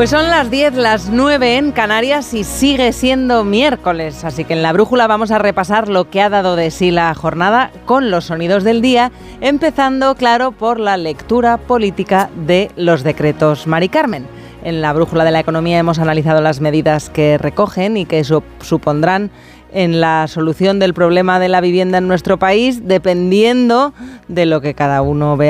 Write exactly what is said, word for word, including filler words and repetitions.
Pues son las diez, las nueve en Canarias y sigue siendo miércoles, así que en la brújula vamos a repasar lo que ha dado de sí la jornada con los sonidos del día, empezando, claro, por la lectura política de los decretos Mari Carmen. En la brújula de la economía hemos analizado las medidas que recogen y que su- supondrán en la solución del problema de la vivienda en nuestro país, dependiendo de lo que cada uno vea